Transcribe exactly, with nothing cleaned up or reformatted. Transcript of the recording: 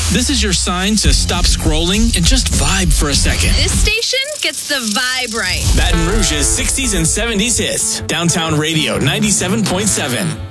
This is your sign to stop scrolling and just vibe for a second. This station gets the vibe right. Baton Rouge's sixties and seventies hits. Downtown Radio ninety-seven point seven.